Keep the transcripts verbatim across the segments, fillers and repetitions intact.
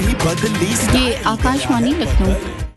नहीं बदली ये आकाशवाणी लखनऊ।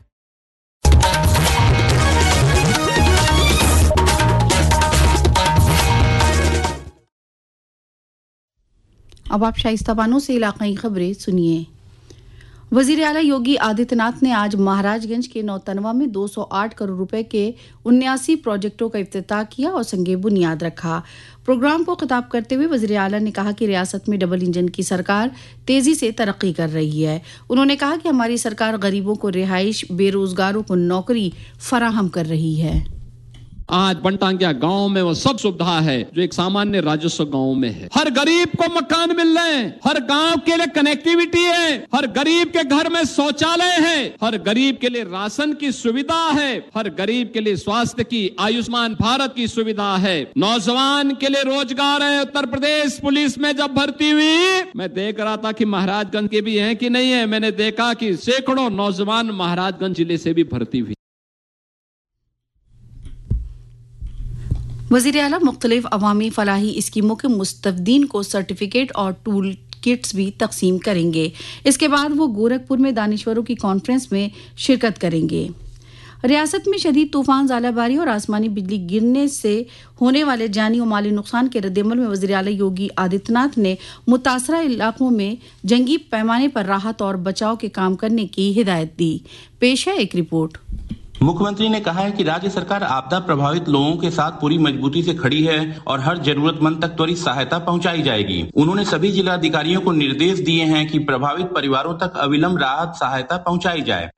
अब आप शाइस्ता बानो से इलाकाई खबरें सुनिए। वजीर आला योगी आदित्यनाथ ने आज महाराजगंज के नौतनवा में दो सौ आठ करोड़ रुपए के उन्यासी प्रोजेक्टों का इफ्तिताह किया और संगे बुनियाद रखा। प्रोग्राम को खिताब करते हुए वजीर आला ने कहा कि रियासत में डबल इंजन की सरकार तेजी से तरक्की कर रही है। उन्होंने कहा कि हमारी सरकार गरीबों को रिहाइश, बेरोजगारों को नौकरी फराहम कर रही है। आज बनटांगिया गांव में वो सब सुविधा है जो एक सामान्य राजस्व गांव में है। हर गरीब को मकान मिल रहे हैं, हर गांव के लिए कनेक्टिविटी है, हर गरीब के घर में शौचालय है, हर गरीब के लिए राशन की सुविधा है, हर गरीब के लिए स्वास्थ्य की, आयुष्मान भारत की सुविधा है, नौजवान के लिए रोजगार है। उत्तर प्रदेश पुलिस में जब भर्ती हुई, मैं देख रहा था कि महाराजगंज के भी हैं कि नहीं है। मैंने देखा कि सैकड़ों नौजवान महाराजगंज जिले से भी भर्ती हुई। वज़ीर आला मुख्तलिफ अवामी फलाही स्कीमों के मुस्तफदीन को सर्टिफिकेट और टूल किट्स भी तकसीम करेंगे। इसके बाद वो गोरखपुर में दानिश्वरों की कॉन्फ्रेंस में शिरकत करेंगे। रियासत में शदीद तूफान, ज़ालाबारी और आसमानी बिजली गिरने से होने वाले जानी और माली नुकसान के रद्देअमल में वज़ीर आला योगी आदित्यनाथ ने मुतासरा इलाकों में जंगी पैमाने पर राहत और बचाव के काम करने की हिदायत दी। पेश है एक रिपोर्ट। मुख्यमंत्री ने कहा है कि राज्य सरकार आपदा प्रभावित लोगों के साथ पूरी मजबूती से खड़ी है और हर जरूरतमंद तक त्वरित सहायता पहुंचाई जाएगी। उन्होंने सभी जिलाधिकारियों को निर्देश दिए हैं कि प्रभावित परिवारों तक अविलंब राहत सहायता पहुंचाई जाए।